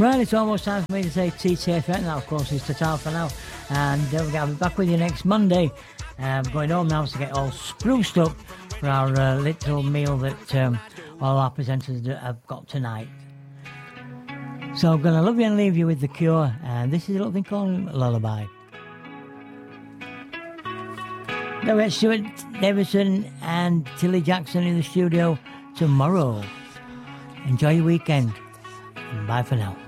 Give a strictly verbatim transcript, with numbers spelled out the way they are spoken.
Well, it's almost time for me to say T T F N. That, of course, is ta-ta for now. And uh, we're going to be back with you next Monday. I'm going home now to get all spruced up for our uh, little meal that um, all our presenters have got tonight. So I'm going to love you and leave you with The Cure. And this is a little thing called Lullaby. Now we get Stuart Davidson and Tilly Jackson in the studio tomorrow. Enjoy your weekend. Bye for now.